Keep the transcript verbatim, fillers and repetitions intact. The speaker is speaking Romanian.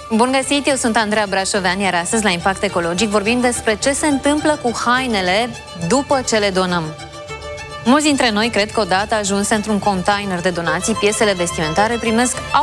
Bun găsit, eu sunt Andreea Brașovean, iar astăzi la Impact Ecologic vorbim despre ce se întâmplă cu hainele după ce le donăm. Mulți dintre noi cred că odată ajunse într-un container de donații, piesele vestimentare primesc